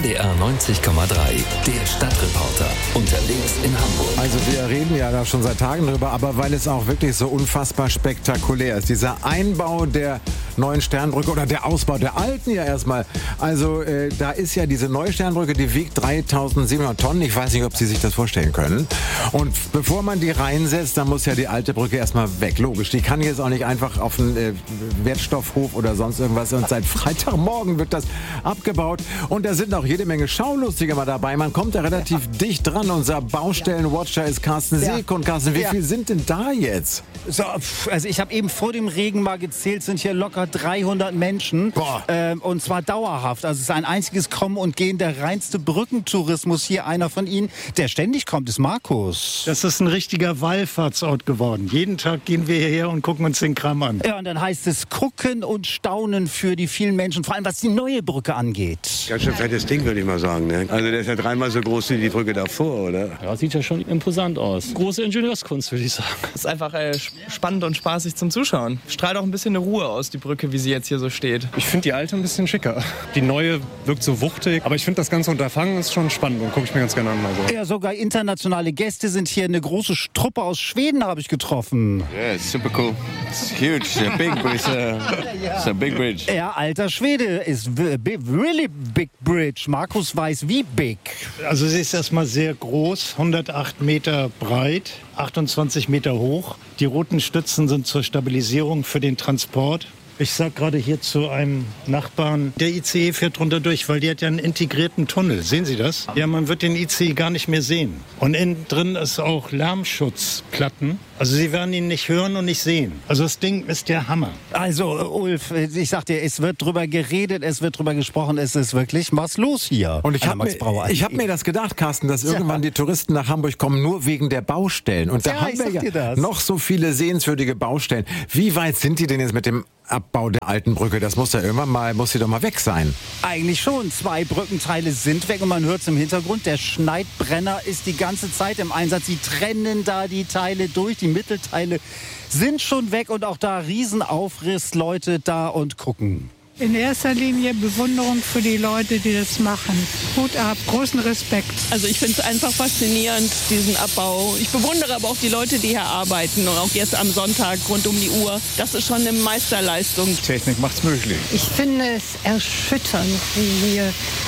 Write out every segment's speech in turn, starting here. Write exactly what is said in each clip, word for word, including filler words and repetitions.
D R neunzig Komma drei, der Stadtreporter, unterwegs in Hamburg. Also wir reden ja da schon seit Tagen drüber, aber weil es auch wirklich so unfassbar spektakulär ist. Dieser Einbau der neuen Sternbrücke oder der Ausbau der alten ja erstmal. Also äh, da ist ja diese neue Sternbrücke, die wiegt dreitausendsiebenhundert Tonnen. Ich weiß nicht, ob Sie sich das vorstellen können. Und bevor man die reinsetzt, dann muss ja die alte Brücke erstmal weg. Logisch, die kann jetzt auch nicht einfach auf einen äh, Wertstoffhof oder sonst irgendwas. Und seit Freitagmorgen wird das abgebaut. Und da sind auch jede Menge Schaulustige mal dabei. Man kommt da relativ ja. dicht dran. Unser Baustellenwatcher ist Carsten ja. Seek. Und Carsten, wie ja. viel sind denn da jetzt? So, also ich habe eben vor dem Regen mal gezählt, sind hier locker dreihundert Menschen. Ähm, und zwar dauerhaft. Also es ist ein einziges Kommen und Gehen, der reinste Brückentourismus. Hier einer von Ihnen, der ständig kommt, ist Markus. Das ist ein richtiger Wallfahrtsort geworden. Jeden Tag gehen wir hierher und gucken uns den Kram an. Ja, und dann heißt es gucken und staunen für die vielen Menschen, vor allem was die neue Brücke angeht. Ganz schön fettes Ding, würde ich mal sagen. Ne? Also der ist ja dreimal so groß wie die Brücke davor, oder? Ja, sieht ja schon imposant aus. Große Ingenieurskunst, würde ich sagen. Das ist einfach äh, spannend und spaßig zum Zuschauen. Strahlt auch ein bisschen eine Ruhe aus, die Brücke, wie sie jetzt hier so steht. Ich finde die alte ein bisschen schicker. Die neue wirkt so wuchtig. Aber ich finde das ganze Unterfangen ist schon spannend und gucke ich mir ganz gerne an. Mal so. Ja, sogar internationale Gäste sind hier. Eine große Truppe aus Schweden habe ich getroffen. Yeah, it's super cool. It's huge. It's a big, it's a, it's a big bridge. Ja, alter Schwede ist really big bridge. Markus weiß, wie big. Also sie ist erstmal sehr groß, hundertacht Meter breit, achtundzwanzig Meter hoch. Die roten Stützen sind zur Stabilisierung für den Transport. Ich sag gerade hier zu einem Nachbarn, der I C E fährt drunter durch, weil die hat ja einen integrierten Tunnel. Sehen Sie das? Ja, man wird den I C E gar nicht mehr sehen. Und innen drin ist auch Lärmschutzplatten. Also Sie werden ihn nicht hören und nicht sehen. Also das Ding ist der Hammer. Also Ulf, ich sag dir, es wird drüber geredet, es wird drüber gesprochen, es ist wirklich was los hier. Und ich habe mir, ich hab mir das gedacht, Carsten, dass irgendwann ja. die Touristen nach Hamburg kommen, nur wegen der Baustellen. Und da ja, haben wir ja noch so viele sehenswürdige Baustellen. Wie weit sind die denn jetzt mit dem Abbau der alten Brücke? Das muss ja irgendwann mal, muss sie doch mal weg sein. Eigentlich schon. Zwei Brückenteile sind weg und man hört es im Hintergrund. Der Schneidbrenner ist die ganze Zeit im Einsatz. Sie trennen da die Teile durch. Die Mittelteile sind schon weg und auch da Riesenaufriss. Leute da und gucken. In erster Linie Bewunderung für die Leute, die das machen. Hut ab, großen Respekt. Also ich finde es einfach faszinierend, diesen Abbau. Ich bewundere aber auch die Leute, die hier arbeiten und auch jetzt am Sonntag rund um die Uhr. Das ist schon eine Meisterleistung. Technik macht's möglich. Ich finde es erschütternd, wie hier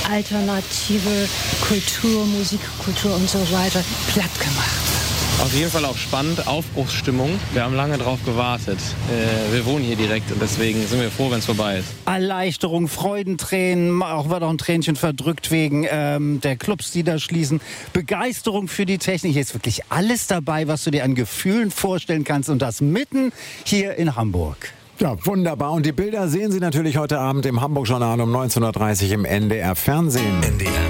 alternative Kultur, Musikkultur und so weiter platt gemacht. Auf jeden Fall auch spannend, Aufbruchsstimmung. Wir haben lange drauf gewartet. Äh, wir wohnen hier direkt und deswegen sind wir froh, wenn es vorbei ist. Erleichterung, Freudentränen, auch wird auch ein Tränchen verdrückt wegen ähm, der Clubs, die da schließen. Begeisterung für die Technik. Hier ist wirklich alles dabei, was du dir an Gefühlen vorstellen kannst und das mitten hier in Hamburg. Ja, wunderbar. Und die Bilder sehen Sie natürlich heute Abend im Hamburg-Journal um neunzehn Uhr dreißig im N D R Fernsehen. N D R